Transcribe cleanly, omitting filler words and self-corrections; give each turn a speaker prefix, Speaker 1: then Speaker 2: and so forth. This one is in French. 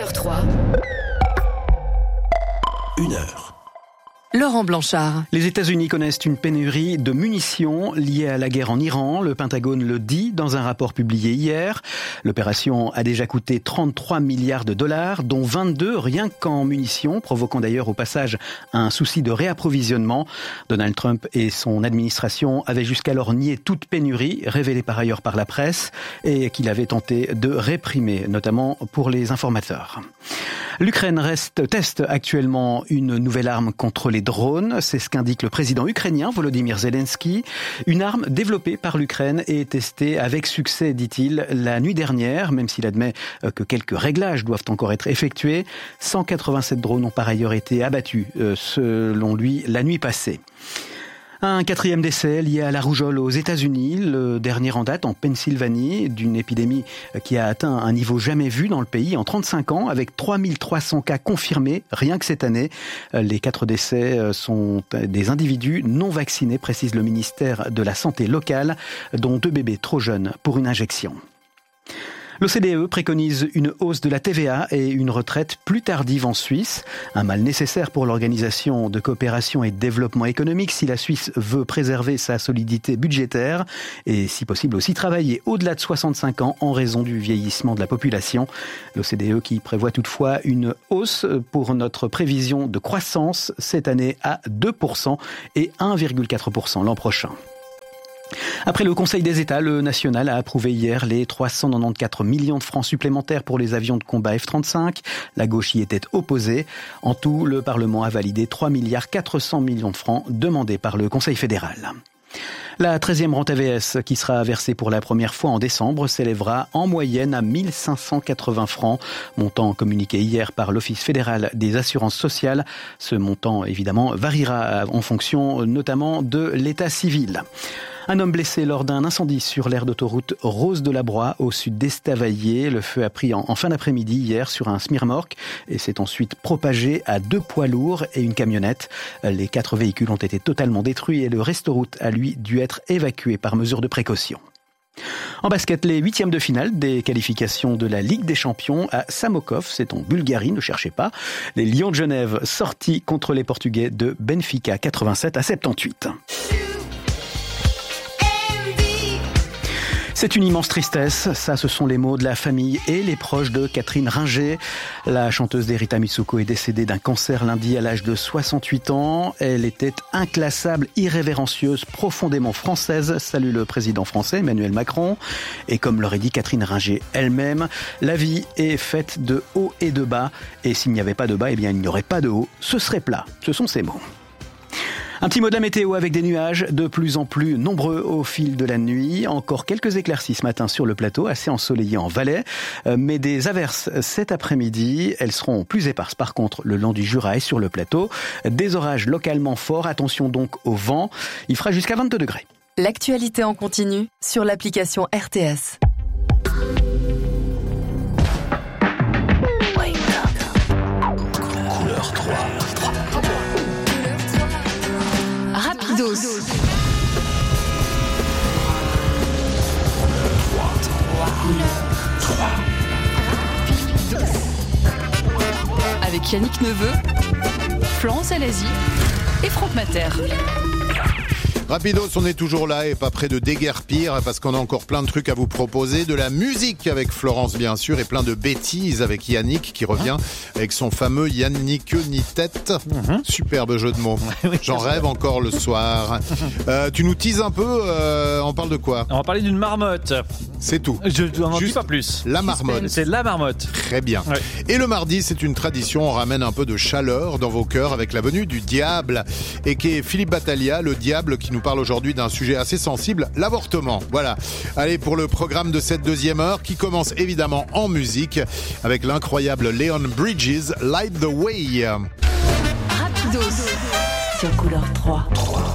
Speaker 1: Couleur 3.
Speaker 2: 1 heure.
Speaker 1: Laurent Blanchard.
Speaker 3: Les États-Unis connaissent une pénurie de munitions liée à la guerre en Iran. Le Pentagone le dit dans un rapport publié hier. L'opération a déjà coûté 33 milliards de dollars, dont 22 rien qu'en munitions, provoquant d'ailleurs au passage un souci de réapprovisionnement. Donald Trump et son administration avaient jusqu'alors nié toute pénurie, révélée par ailleurs par la presse, et qu'il avait tenté de réprimer, notamment pour les informateurs. L'Ukraine teste actuellement une nouvelle arme contre les drones. C'est ce qu'indique le président ukrainien Volodymyr Zelensky. Une arme développée par l'Ukraine et testée avec succès, dit-il, la nuit dernière, même s'il admet que quelques réglages doivent encore être effectués. 187 drones ont par ailleurs été abattus, selon lui, la nuit passée. Un 4e décès lié à la rougeole aux États-Unis, le dernier en date en Pennsylvanie, d'une épidémie qui a atteint un niveau jamais vu dans le pays en 35 ans, avec 3300 cas confirmés, rien que cette année. Les 4 décès sont des individus non vaccinés, précise le ministère de la Santé locale, dont 2 bébés trop jeunes pour une injection. L'OCDE préconise une hausse de la TVA et une retraite plus tardive en Suisse. Un mal nécessaire pour l'Organisation de coopération et de développement économique si la Suisse veut préserver sa solidité budgétaire et si possible aussi travailler au-delà de 65 ans en raison du vieillissement de la population. L'OCDE qui prévoit toutefois une hausse pour notre prévision de croissance cette année à 2% et 1,4% l'an prochain. Après le Conseil des États, le national a approuvé hier les 394 millions de francs supplémentaires pour les avions de combat F-35. La gauche y était opposée. En tout, le Parlement a validé 3 milliards 400 millions de francs demandés par le Conseil fédéral. La 13e rente AVS, qui sera versée pour la première fois en décembre, s'élèvera en moyenne à 1580 francs, montant communiqué hier par l'Office fédéral des assurances sociales. Ce montant, évidemment, variera en fonction notamment de l'état civil. Un homme blessé lors d'un incendie sur l'aire d'autoroute Rose de la Broye au sud d'Estavayer. Le feu a pris en fin d'après-midi hier sur un semi-remorque et s'est ensuite propagé à 2 poids lourds et une camionnette. Les 4 véhicules ont été totalement détruits et le restoroute a lui dû être évacué par mesure de précaution. En basket, les 8e de finale des qualifications de la Ligue des Champions à Samokov, c'est en Bulgarie, ne cherchez pas. Les Lions de Genève sortis contre les Portugais de Benfica 87-78. C'est une immense tristesse, ça ce sont les mots de la famille et les proches de Catherine Ringer. La chanteuse d'Erita Mitsuko est décédée d'un cancer lundi à l'âge de 68 ans. Elle était inclassable, irrévérencieuse, profondément française, salue le président français Emmanuel Macron. Et comme l'aurait dit Catherine Ringer elle-même, la vie est faite de hauts et de bas. Et s'il n'y avait pas de bas, eh bien il n'y aurait pas de haut, ce serait plat. Ce sont ses mots. Un petit mot de la météo avec des nuages de plus en plus nombreux au fil de la nuit. Encore quelques éclaircies ce matin sur le plateau, assez ensoleillé en Valais. Mais des averses cet après-midi. Elles seront plus éparses par contre le long du Jura et sur le plateau. Des orages localement forts. Attention donc au vent. Il fera jusqu'à 22 degrés.
Speaker 1: L'actualité en continu sur l'application RTS.
Speaker 2: Couleur 3.
Speaker 1: Rapidos. Avec Yannick Neveu, Florence Alazi et Franck Mater.
Speaker 4: Rapidos, on est toujours là et pas près de déguerpir parce qu'on a encore plein de trucs à vous proposer. De la musique avec Florence bien sûr et plein de bêtises avec Yannick qui revient avec son fameux Yannick ni tête. Superbe jeu de mots. J'en rêve encore le soir. Tu nous teases un peu, on parle de quoi ?
Speaker 5: On va parler d'une marmotte.
Speaker 4: C'est tout.
Speaker 5: Je n'en dis pas plus.
Speaker 4: La marmotte.
Speaker 5: C'est la marmotte.
Speaker 4: Très bien. Ouais. Et le mardi, c'est une tradition, on ramène un peu de chaleur dans vos cœurs avec la venue du diable et qui est Philippe Battaglia, le diable qui nous parle aujourd'hui d'un sujet assez sensible, l'avortement. Voilà. Allez, pour le programme de cette deuxième heure qui commence évidemment en musique avec l'incroyable Leon Bridges, Light the Way.
Speaker 1: Rapidos sur Couleur 3.